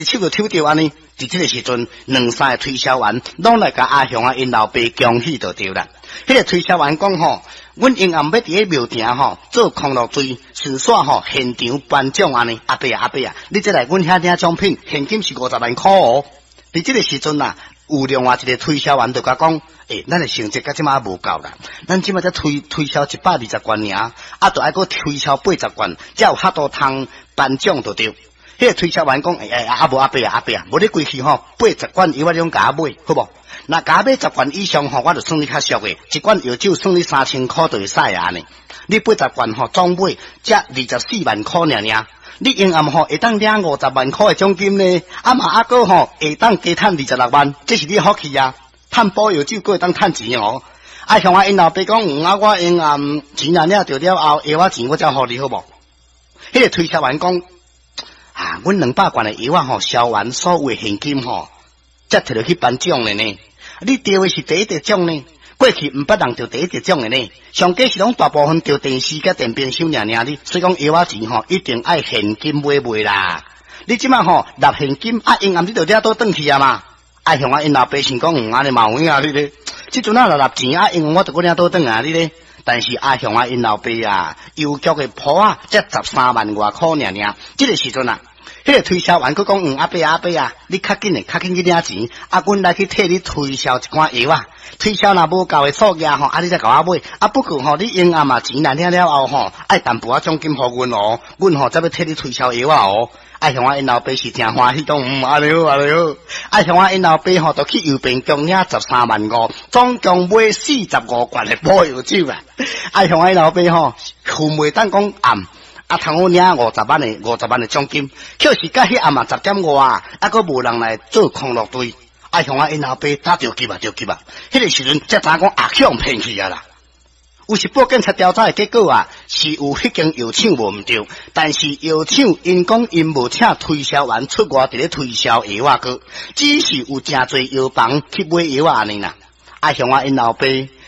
手就抽着安尼，伫这个时阵，两三个推销员拢来甲阿雄因老爸恭喜就对啦。迄个推销员讲吼，阮因暗要伫个庙埕吼做康乐队，顺煞吼现场颁奖安尼。阿伯啊，你再来阮遐领奖品，现金是50万块哦。伫这个时阵啊，有另外一个推销员就甲讲，咱的成绩甲即马无够啦，咱即马才推销120罐尔，就爱搁推销80罐，才有遐多通颁奖就对。迄个推销员讲，阿伯啊，无你过去吼，80罐药我种甲买，好无？那甲买10罐以上吼，我就算你较俗诶，一罐药酒算你3000块就会使啊呢。你80罐吼总买才24万块尔。你永暗吼会当领50万块诶奖金呢，嘛个吼会当加趁26万，这是你福气啊！趁保药酒个会当趁钱哦。像因老爸讲，我永暗钱啊领着了后，药钱我才互你好无？迄个推销员讲。阮200罐的药啊吼，销完所有现金吼，才摕落去颁奖的呢。你得的是第一得奖呢，过去毋捌人得第一得奖的呢。上计是拢大部分得电视甲电冰箱尔呢。所以讲药钱吼，一定爱现金买啦。你即摆吼纳现金，因暗你就了倒转去啊嘛。像因老爸想讲，安尼嘛有影你咧。即阵纳钱因我就搁领倒转啊你咧。但是像因老爸啊，邮局的铺啊，才13万外块尔。这个时阵啊。迄个推销员佮讲，阿伯啊，你较紧去领钱，阮来去替你推销一罐药啊。推销若无够的数额吼，你再甲我买。不过吼，你永暗钱来领了后吼，爱淡薄奖金互阮哦，阮吼再要替你推销药啊哦。像因老爸是真欢喜，讲安尼好。像因老爸吼，就去邮便局领13万5，总共买45罐的保药酒啊。像因老爸吼，分袂当讲暗。通我领50万的奖金，可是甲迄暗10点外，搁无人来做康乐队。像因老爸打着急啊！迄个时阵才知讲向骗去啊啦。有时报警察调查的结果啊，是有迄间药厂无毋对，但是药厂因讲因无请推销员出外伫咧推销药啊个，只是有真侪药房去买药啊安尼啦。像因老爸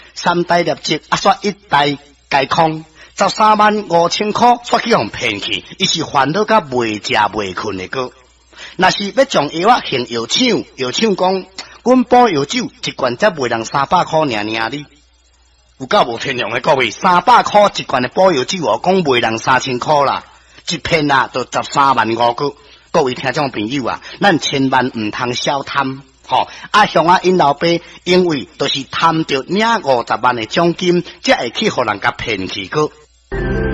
3台业绩煞1台解空。13万5千块，煞去互骗去，伊是烦恼甲袂食袂困的个。若是要将药献药厂，药厂讲，阮保药酒一罐才卖人300块尔哩。有够无天良的各位，300块一罐的保药酒哦，讲卖人3000块啦，一片啊就13万5个。各位听众朋友啊，咱千万毋通小贪。像因老爸，因为就是贪着领50万的奖金，才会去互人甲骗去个。